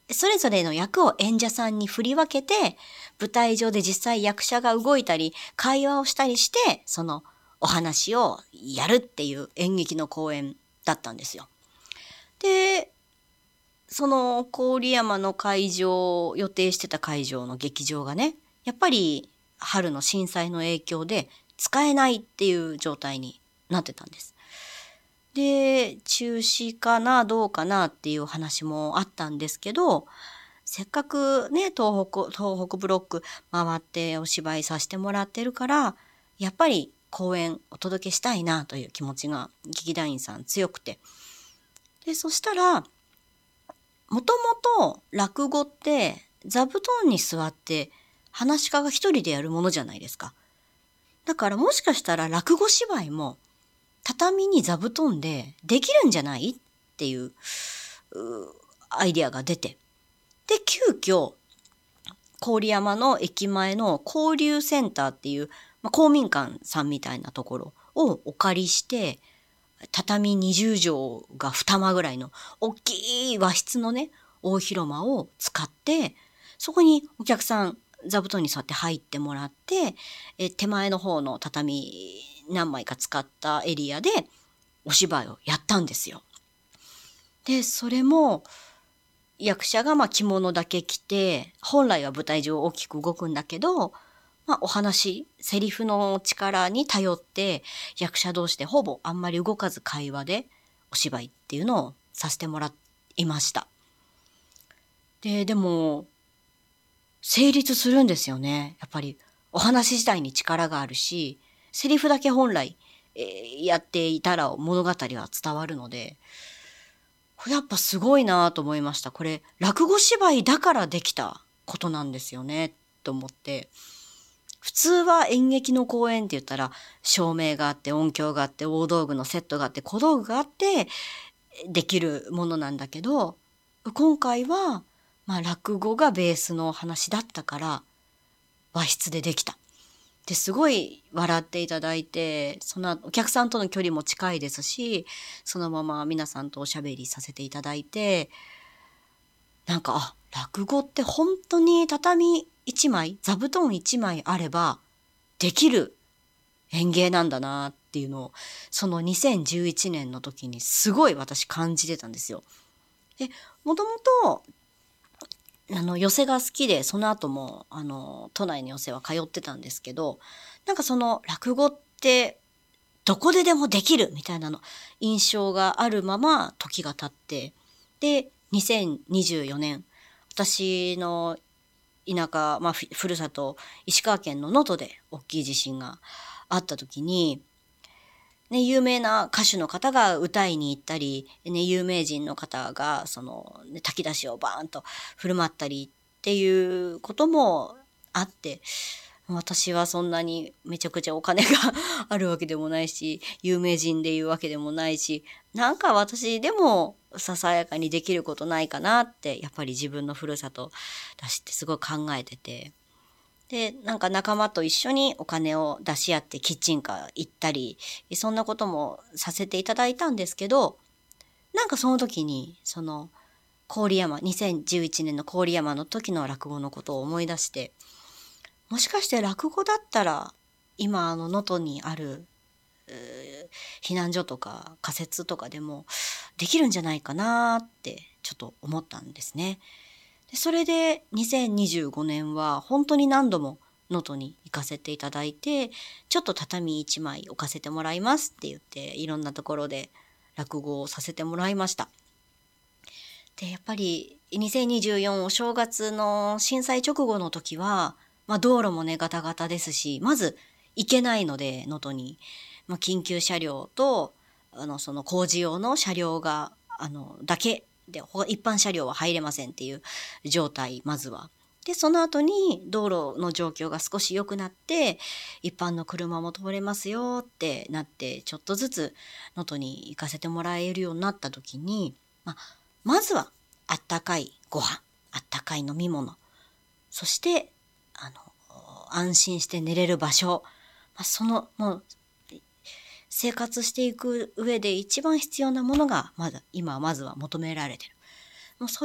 それぞれの役を演者さんに振り分けて、舞台上で実際役者が動いたり、会話をしたりして、そのお話をやるっていう演劇の公演だったんですよ。で、その郡山の会場、予定してた会場の劇場がね、やっぱり春の震災の影響で使えないっていう状態になってたんです。で、中止かな、どうかなっていう話もあったんですけど、せっかくね、東北ブロック回ってお芝居させてもらってるから、やっぱり公演お届けしたいなという気持ちが劇団員さん強くて。で、そしたら、もともと落語って座布団に座って話し家が一人でやるものじゃないですか。だからもしかしたら落語芝居も畳に座布団でできるんじゃないっていうアイデアが出て。で、急遽、郡山の駅前の交流センターっていう、公民館さんみたいなところをお借りして、畳20畳が2間ぐらいの大きい和室のね、大広間を使って、そこにお客さん座布団に座って入ってもらって、手前の方の畳何枚か使ったエリアでお芝居をやったんですよ。で、それも役者が着物だけ着て、本来は舞台上大きく動くんだけど、お話、セリフの力に頼って役者同士でほぼあんまり動かず会話でお芝居っていうのをさせてもらいました。でも、成立するんですよね。やっぱりお話自体に力があるし、セリフだけ本来、やっていたら物語は伝わるので、これやっぱすごいなと思いました。これ落語芝居だからできたことなんですよねと思って。普通は演劇の公演って言ったら照明があって音響があって大道具のセットがあって小道具があってできるものなんだけど、今回は落語がベースの話だったから和室でできた。ですごい笑っていただいて、そのお客さんとの距離も近いですし、そのまま皆さんとおしゃべりさせていただいて、なんか落語って本当に畳一枚、座布団一枚あればできる演芸なんだなっていうのを、その2011年の時にすごい私感じてたんですよ。で、もともと寄席が好きで、その後も都内の寄席は通ってたんですけど、なんかその落語ってどこででもできるみたいなの印象があるまま時が経って、で2024年私の田舎、ふるさと石川県の能登で大きい地震があった時に、ね、有名な歌手の方が歌いに行ったり、ね、有名人の方が炊き出しをバーンと振る舞ったりっていうこともあって、私はそんなにめちゃくちゃお金があるわけでもないし、有名人でいうわけでもないし、なんか私でもささやかにできることないかなって、やっぱり自分のふるさとだしってすごい考えてて。で、なんか仲間と一緒にお金を出し合ってキッチンカー行ったり、そんなこともさせていただいたんですけど、なんかその時に、郡山、2011年の郡山の時の落語のことを思い出して、もしかして落語だったら、今能登にある、避難所とか仮設とかでもできるんじゃないかなってちょっと思ったんですね。でそれで2025年は本当に何度も能登に行かせていただいて、ちょっと畳1枚置かせてもらいますって言って、いろんなところで落語をさせてもらいました。で、やっぱり2024お正月の震災直後の時は、道路もね、ガタガタですし、まず行けないので、能登に。緊急車両と、その工事用の車両が、だけで、一般車両は入れませんっていう状態、まずは。で、その後に道路の状況が少し良くなって、一般の車も通れますよってなって、ちょっとずつ能登に行かせてもらえるようになった時に、まずはあったかいご飯、あったかい飲み物、そして安心して寝れる場所、もう生活していく上で一番必要なものがまずは求められてる。もうそう